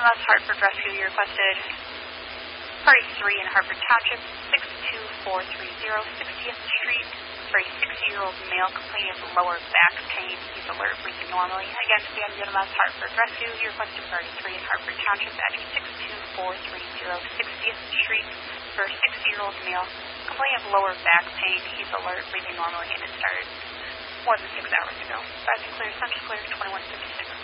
UMS Hartford Rescue. You requested Party 3 in Hartford Township, 62430 60th Street, for a 60-year-old male complaining of lower back pain. He's alert, breathing normally. Again, to the UMS Hartford Rescue. You requested Party 3 in Hartford Township, address 62430 60th Street, for a 60-year-old male complaining of lower back pain. He's alert, breathing normally, and it started more than 6 hours ago. Passing clear, central clear, 2156.